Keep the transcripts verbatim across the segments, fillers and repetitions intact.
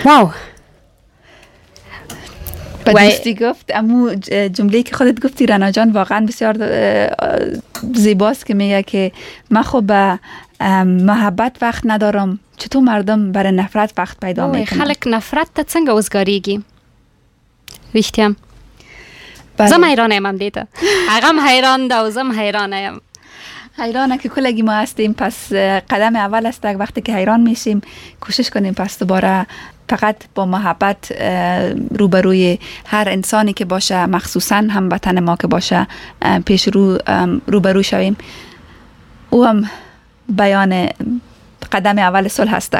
واو و دوستی گفت امو جمله که خودت گفتی رنا جان واقعا بسیار زیباست که میگه که من خب به محبت وقت ندارم، چطور مردم برای نفرت وقت پیدا میکنن. خلق نفرت تا څنګه وزګاریږي رښتیا. زم حیرانه ام دیتا هغه حیران ده و زم حیرانه ام. حیرانه که کلگی ما هستیم. پس قدم اول است وقتی که حیران میشیم کوشش کنیم پس دوباره فقط با محبت روبروی هر انسانی که باشه، مخصوصا هموطن ما که باشه، پیش رو روبرو شویم. او هم بیان قدم اول صلح است.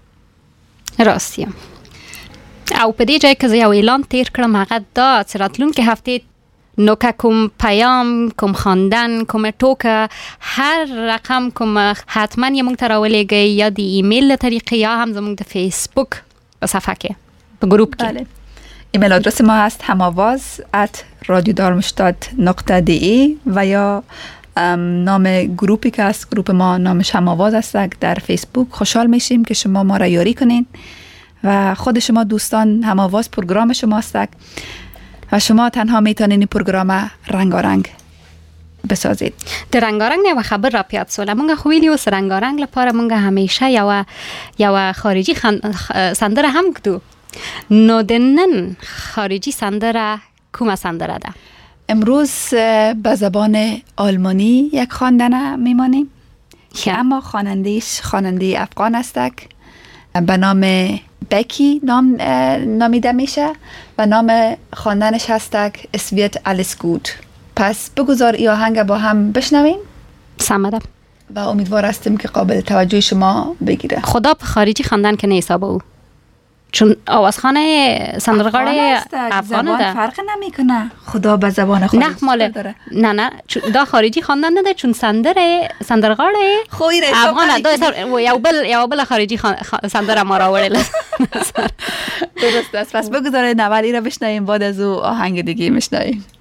راستیم. او په دې ځای کې زه یو اعلان تیر کړم، هغه دا چې راتلونکې هفتې نو که کوم پیام، کوم خواندن، کوم ټوکه، هر رقم کوم حتما یې موږ ته راولېږئ، یا د ایمیل له طریقې یا هم زموږ د فیسبوک په صفحه کې په گروپ کې. بله. ایمیل آدرس ما هست هماواز ات رادیو دارمشتات نقطه دی ای و یا نام گروپی که است، گروپ ما نامش هماواز است در فیسبوک. خوشحال میشیم که شما ما را یاری کنین و خود شما دوستان هماواز پروگرام شما است و شما تنها میتونین این پروگرام رنگارنگ بسازید. د رنگارنگ نه خبر را پیاد سوله مونږ خو ویلی اوس رنگارنگ لپاره مونږ همیشه یو یو خارجي سندره هم کړو. نو د نن خارجي سندره کومه سندره ده؟ امروز به زبان آلمانی یک خواندن میمانیم که اما خواننده‌اش خواننده افغان است به نام بکی نام نامیده میشه و نام خواندنش هست اسویت آلیس گوت. پس بگذار ای آهنگ با هم بشنویم. سمده. و امیدوار هستیم که قابل توجه شما بگیره. خدا په خارجی خواندن که نه حساب او، چون آوازخانه سندرغاړ افغانه ده. فرق نمیکنه. خدا به زبان خارجی نه مال داره. نه نه دا خارجی خواندن نه ده، چون سندره سندرغاړ افغانه ده. یو بل یو بل خارجی سندره ما را وړل. درست است. پس بگذارید اول ای را بشنویم، بعد از او آهنگ دیگه میشنویم.